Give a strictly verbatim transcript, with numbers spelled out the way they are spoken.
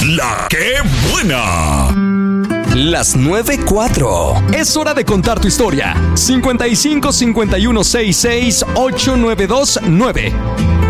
La que buena. Las nueve cuatro. Es hora de contar tu historia. cincuenta y cinco cincuenta y uno sesenta y seis ochocientos noventa y dos nueve.